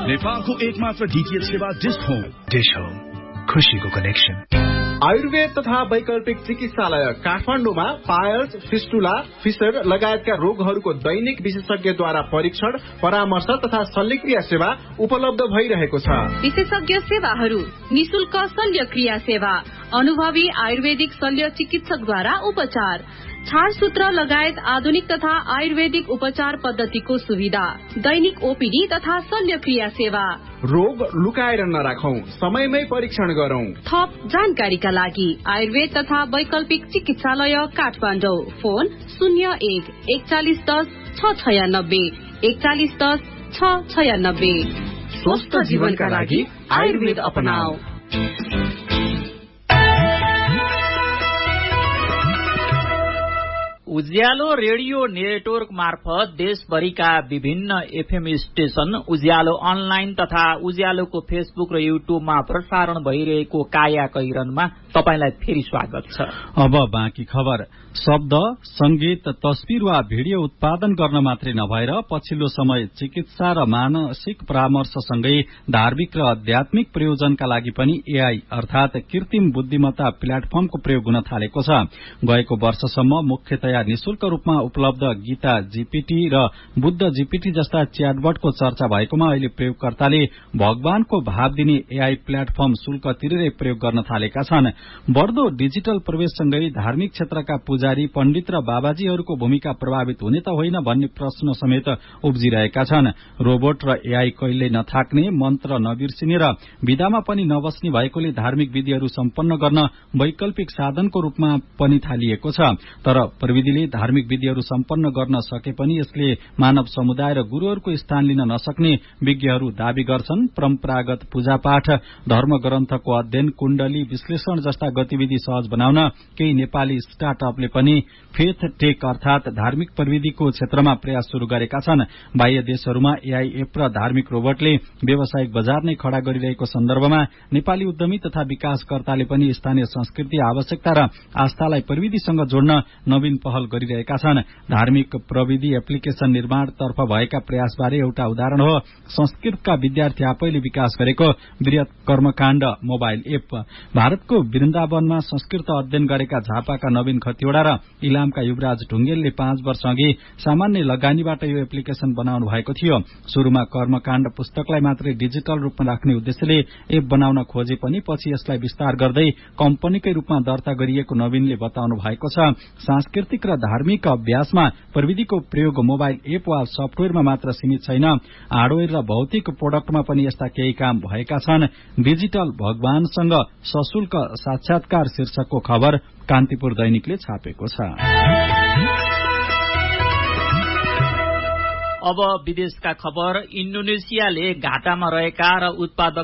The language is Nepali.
नेपालको एकमात्र डीटीएच सेवा डिश होम। डिश होम, खुशीको कनेक्सन। आयुर्वेद तथा वैकल्पिक चिकित्सालय काठमाडौँमा पायल्स, फिस्टुला, फिसर लगायतका रोगहरूको दैनिक विशेषज्ञद्वारा परीक्षण, परामर्श तथा शल्यक्रिया सेवा उपलब्ध भइरहेको छ। विशेषज्ञ सेवाहरू: निशुल्क शल्यक्रिया सेवा, अनुभवी आयुर्वेदिक शल्य चिकित्सकद्वारा उपचार, छाडसूत्र लगायत आधुनिक तथा आयुर्वेदिक उपचार पद्धतिको सुविधा, दैनिक ओपीडी तथा शल्यक्रिया सेवा। रोग लुकाएर नराखौं, समयमै परीक्षण गरौं। थप जानकारीका लागि आयुर्वेद तथा वैकल्पिक चिकित्सालय काठमाडौँ। फोन 014110 696 4110 696। स्वस्थ जीवनका लागि आयुर्वेद अपनाऊ। उज्यालो रेडियो नेटवर्क मार्फत देशभरिका विभिन्न एफएम स्टेशन, उज्यालो अनलाइन तथा उज्यालोको फेसबुक र युट्युबमा प्रसारण भइरहेको काया कैरनमा तपाईलाई फेरि स्वागत छ। अब बाँकी खबर। शब्द, संगीत, तस्बिर वा भिडियो उत्पादन गर्न मात्रै नभएर पछिल्लो समय चिकित्सा र मानसिक परामर्शसँगै धार्मिक र आध्यात्मिक प्रयोजनका लागि पनि एआई अर्थात कृत्रिम बुद्धिमत्ता प्लेटफर्मको प्रयोग हुन थालेको छ। गएको वर्षसम्म मुख्यतया निशुल्क रूपमा उपलब्ध गीता जीपीटी र बुद्ध जीपीटी जस्ता च्याटबटको चर्चा भएकोमा अहिले प्रयोगकर्ताले भगवानको भाव दिने एआई प्लेटफर्म शुल्क तिरेरै प्रयोग गर्न थालेका छन्। बढ्दो डिजिटल प्रवेशसँगै धार्मिक क्षेत्रका पुजारी, पण्डित र बाबाजीहरूको भूमिका प्रभावित हुने त होइन भन्ने प्रश्न समेत उब्जिरहेका छन्। रोबोट र एआई कहिल्यै नथाक्ने, मन्त्र नबिर्सिने र विधामा पनि नबस्ने भएकोले धार्मिक विधिहरू सम्पन्न गर्न वैकल्पिक साधनको रूपमा पनि थालिएको छ। तर प्रविधिले धार्मिक विधिहरू सम्पन्न गर्न सके पनि यसले मानव समुदाय र गुरूहरूको स्थान लिन नसक्ने विज्ञहरू दावी गर्छन्। परम्परागत पूजापाठ, धर्म ग्रन्थको अध्ययन, कुण्डली विश्लेषण जस्ता गतिविधि सहज बनाउन केही नेपाली स्टार्टअपले पनि फेथ टेक अर्थात धार्मिक प्रविधिको क्षेत्रमा प्रयास शुरू गरेका छन्। बाह्य देशहरूमा एआई एप र धार्मिक रोबोटले व्यावसायिक बजार नै खड़ा गरिरहेको सन्दर्भमा नेपाली उद्यमी तथा विकासकर्ताले पनि स्थानीय संस्कृति, आवश्यकता र आस्थालाई प्रविधिसँग जोड्न नवीन पहल गरिरहेका छन्। धार्मिक प्रविधि एप्लिकेशन निर्माणतर्फ भएका प्रयासबारे एउटा उदाहरण हो संस्कृतका विद्यार्थी आफैले विकास गरेको वृहत कर्मकाण्ड मोबाइल एप। भारतको वृन्दावनमा संस्कृत अध्ययन गरेका झापाका नवीन खतिवड़ा र इलामका युवराज ढुङ्गेलले 5 वर्ष अघि सामान्य लगानीबाट यो एप्लिकेशन बनाउनु भएको थियो। शुरूमा कर्मकाण्ड पुस्तकलाई मात्रै डिजिटल रूपमा राख्ने उद्देश्यले एप बनाउन खोजे पनि पछि यसलाई विस्तार गर्दै कम्पनीकै रूपमा दर्ता गरिएको नवीनले बताउनु भएको छ। सांस्कृतिक र धार्मिक अभ्यासमा प्रविधिको प्रयोग मोबाइल एप वा सफ्टवेयरमा मात्र सीमित छैन, हार्डवेयर र भौतिक प्रोडक्टमा पनि यस्ता केही काम भएका छन्। डिजिटल भगवानसँग सशुल्क साक्षात्कार शीर्षकको खबर कान्तिपुर दैनिकले छापेको छ। अब विदेशका खबर। इन्डोनेसियाले घाटामा रहेका र उत्पादक